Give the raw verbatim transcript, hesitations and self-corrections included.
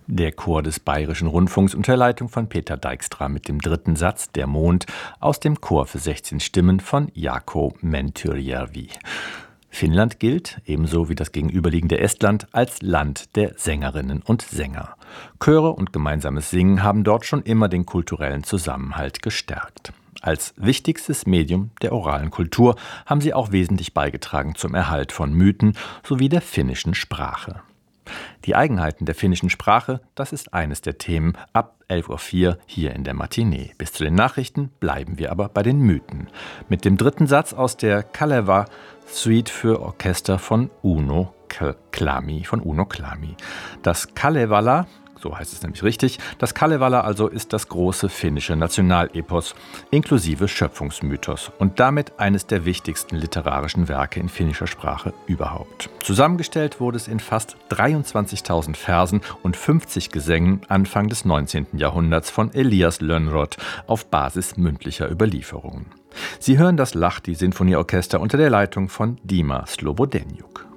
Der Chor des Bayerischen Rundfunks unter Leitung von Peter Dijkstra mit dem dritten Satz Der Mond aus dem Chor für sechzehn Stimmen von Jaakko Mäntyjärvi. Finnland gilt, ebenso wie das gegenüberliegende Estland, als Land der Sängerinnen und Sänger. Chöre und gemeinsames Singen haben dort schon immer den kulturellen Zusammenhalt gestärkt. Als wichtigstes Medium der oralen Kultur haben sie auch wesentlich beigetragen zum Erhalt von Mythen sowie der finnischen Sprache. Die Eigenheiten der finnischen Sprache, das ist eines der Themen ab elf Uhr vier hier in der Matinee. Bis zu den Nachrichten bleiben wir aber bei den Mythen. Mit dem dritten Satz aus der Kalevala Suite für Orchester von Uno Klami, von Uno Klami. Das Kalevala, so heißt es nämlich richtig, das Kalevala also ist das große finnische Nationalepos inklusive Schöpfungsmythos und damit eines der wichtigsten literarischen Werke in finnischer Sprache überhaupt. Zusammengestellt wurde es in fast dreiundzwanzigtausend Versen und fünfzig Gesängen Anfang des neunzehnten Jahrhunderts von Elias Lönnrot auf Basis mündlicher Überlieferungen. Sie hören das Lahti Sinfonieorchester unter der Leitung von Dima Slobodenjuk.